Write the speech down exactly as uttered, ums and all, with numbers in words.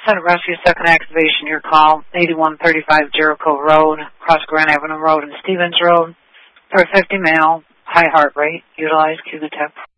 Senate Rescue, second activation, your call, eighty-one thirty-five Jericho Road, across Grand Avenue Road and Stevens Road, for a fifty male, high heart rate, utilize Q-Tech.